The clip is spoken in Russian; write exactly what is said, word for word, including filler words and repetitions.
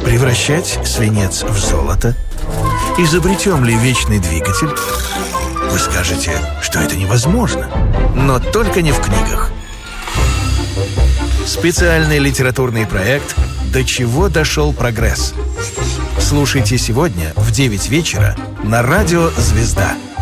Превращать свинец в золото? Изобретем ли вечный двигатель? Вы скажете, что это невозможно, но только не в книгах. Специальный литературный проект «До чего дошел прогресс». Слушайте сегодня в девять вечера на радио «Звезда».